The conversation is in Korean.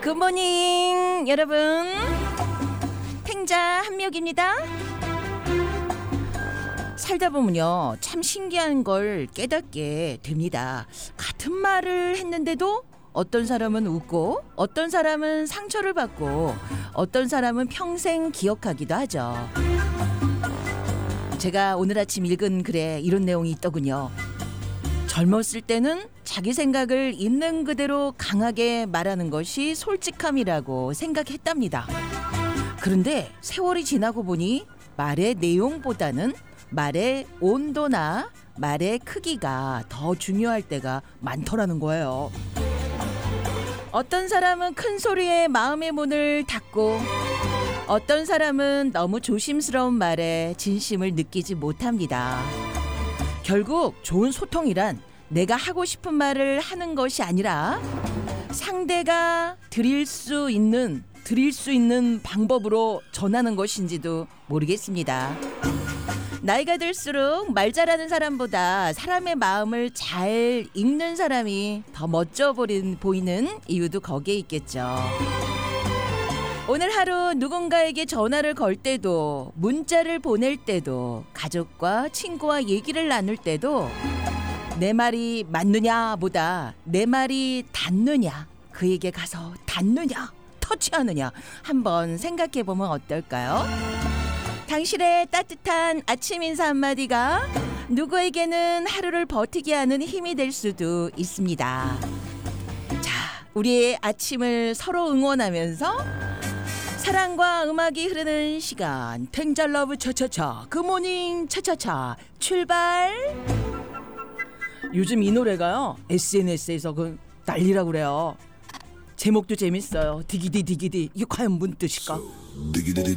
굿모닝 여러분, 탱자 한미옥입니다. 살다 보면요 참 신기한 걸 깨닫게 됩니다. 같은 말을 했는데도 어떤 사람은 웃고 어떤 사람은 상처를 받고 어떤 사람은 평생 기억하기도 하죠. 제가 오늘 아침 읽은 글에 이런 내용이 있더군요. 젊었을 때는 자기 생각을 있는 그대로 강하게 말하는 것이 솔직함이라고 생각했답니다. 그런데 세월이 지나고 보니 말의 내용보다는 말의 온도나 말의 크기가 더 중요할 때가 많더라는 거예요. 어떤 사람은 큰 소리에 마음의 문을 닫고 어떤 사람은 너무 조심스러운 말에 진심을 느끼지 못합니다. 결국 좋은 소통이란 내가 하고 싶은 말을 하는 것이 아니라 상대가 들을 수 있는 방법으로 전하는 것인지도 모르겠습니다. 나이가 들수록 말 잘하는 사람보다 사람의 마음을 잘 읽는 사람이 더 멋져 보이는 이유도 거기에 있겠죠. 오늘 하루 누군가에게 전화를 걸 때도, 문자를 보낼 때도, 가족과 친구와 얘기를 나눌 때도 내 말이 맞느냐 보다 내 말이 닿느냐, 그에게 가서 닿느냐, 터치하느냐 한번 생각해보면 어떨까요? 당신의 따뜻한 아침 인사 한마디가 누구에게는 하루를 버티게 하는 힘이 될 수도 있습니다. 자, 우리의 아침을 서로 응원하면서 사랑과 음악이 흐르는 시간, 탱잘러브 차차차, 굿모닝 차차차 출발. 요즘 이 노래가요 SNS에서 난리라고 그래요. 제목도 재밌어요. 디기디 디기디. 이게 과연 뭔 뜻일까? 디기디디